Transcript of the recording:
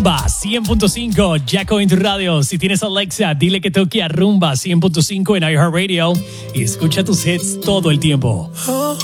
Rumba 100.5, Jacko en tu radio. Si tienes Alexa, dile que toque a Rumba 100.5 en iHeartRadio y escucha tus hits todo el tiempo. Oh,